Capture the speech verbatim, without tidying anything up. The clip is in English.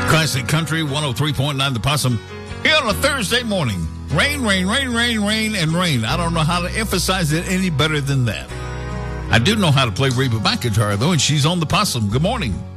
Classic Country one oh three point nine The Possum here on a Thursday morning. Rain, rain, rain, rain, rain, and rain. I don't know how to emphasize it any better than that. I do know how to play Reba McEntire, though, and she's on The Possum. Good morning.